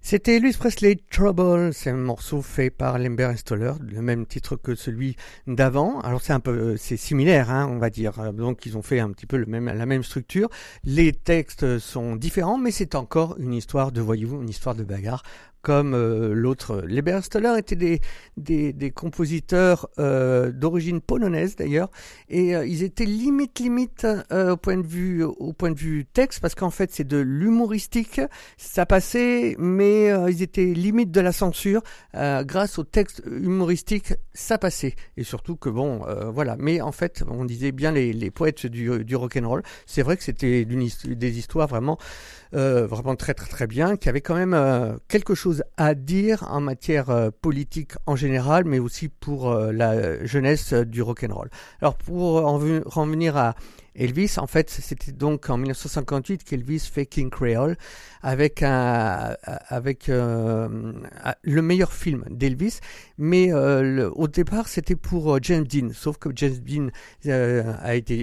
C'était Elvis Presley Trouble, c'est un morceau fait par Lember et Stoller, le même titre que celui d'avant. Alors c'est similaire, hein, on va dire. Donc ils ont fait un petit peu la même structure. Les textes sont différents, mais c'est encore une histoire de voyous, une histoire de bagarre. Comme l'autre. Lember et Stoller étaient des compositeurs d'origine polonaise d'ailleurs, et ils étaient limite au point de vue texte, parce qu'en fait c'est de l'humoristique, ça passait, mais ils étaient limite de la censure. Grâce au texte humoristique, ça passait, et surtout que voilà. Mais en fait, on disait bien les poètes du rock'n'roll. C'est vrai que c'était des histoires vraiment très très très bien, qui avait quand même quelque chose à dire en matière politique en général, mais aussi pour la jeunesse du rock'n'roll. Alors pour en revenir à Elvis, en fait, c'était donc en 1958 qu'Elvis fait King Creole avec le meilleur film d'Elvis, mais au départ c'était pour James Dean, sauf que James Dean a été